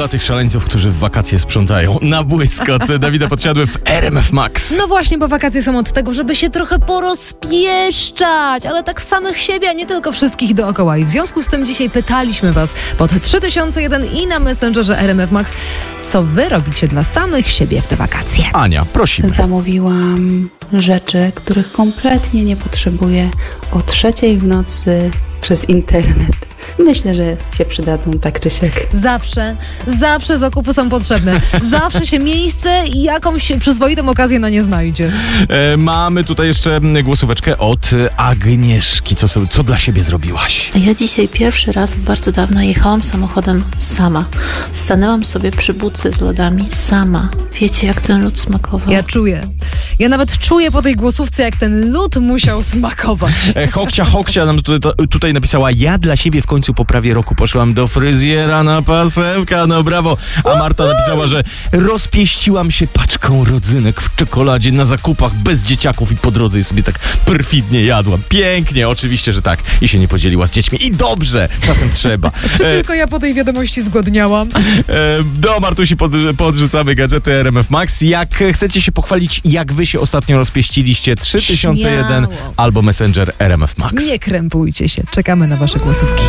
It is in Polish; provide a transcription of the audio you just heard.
dla tych szaleńców, którzy w wakacje sprzątają. Na błysk od Dawida Podsiadły w RMF Max. No właśnie, bo wakacje są od tego, żeby się trochę porozpieszczać, ale tak samych siebie, a nie tylko wszystkich dookoła. I w związku z tym dzisiaj pytaliśmy was pod 3001 i na Messengerze RMF Max, co wy robicie dla samych siebie w te wakacje. Ania, prosimy. Zamówiłam rzeczy, których kompletnie nie potrzebuję o 3:00 w nocy przez internet. Myślę, że się przydadzą tak czy siak. Zawsze zakupy są potrzebne. Zawsze się miejsce i jakąś przyzwoitą okazję na nie znajdzie. Mamy tutaj jeszcze głosóweczkę od Agnieszki. Co dla siebie zrobiłaś? Ja dzisiaj pierwszy raz od bardzo dawna jechałam samochodem sama. Stanęłam sobie przy budce z lodami sama. Wiecie, jak ten lód smakował? Ja czuję. Ja nawet czuję po tej głosówce, jak ten lód musiał smakować. Hokcia nam tutaj napisała: ja dla siebie w końcu po prawie roku poszłam do fryzjera na pasemka, no brawo. A Marta napisała, że rozpieściłam się paczką rodzynek w czekoladzie na zakupach bez dzieciaków i po drodze je sobie tak perfidnie jadłam. Pięknie, oczywiście, że tak. I się nie podzieliła z dziećmi. I dobrze, czasem trzeba. Czy tylko ja po tej wiadomości zgłodniałam? Do Martusi podrzucamy gadżety RMF Max. Jak chcecie się pochwalić, jak wy się ostatnio rozpieściliście, 3001 Śmiało. albo Messenger RMF Max. Nie krępujcie się. Czekamy na wasze głosówki.